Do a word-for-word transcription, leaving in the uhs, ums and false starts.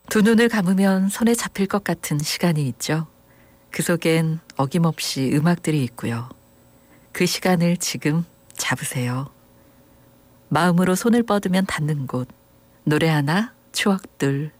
두 눈을 감으면 손에 잡힐 것 같은 시간이 있죠. 그 속엔 어김없이 음악들이 있고요. 그 시간을 지금 잡으세요. 마음으로 손을 뻗으면 닿는 곳, 노래 하나, 추억들.